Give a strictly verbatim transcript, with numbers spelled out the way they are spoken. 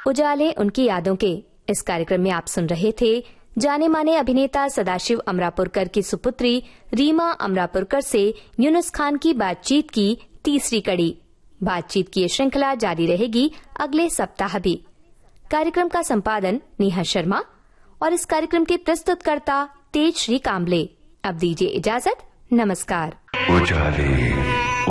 उजाले उनकी यादों के इस कार्यक्रम में आप सुन रहे थे जाने माने अभिनेता सदाशिव अमरापुरकर की सुपुत्री रीमा अमरापुरकर से यूनुस खान की बातचीत की तीसरी कड़ी। बातचीत की ये श्रृंखला जारी रहेगी अगले सप्ताह भी। कार्यक्रम का संपादन नेहा शर्मा और इस कार्यक्रम के प्रस्तुतकर्ता तेज श्री काम्बले। अब दीजिए इजाजत, नमस्कार। उजाले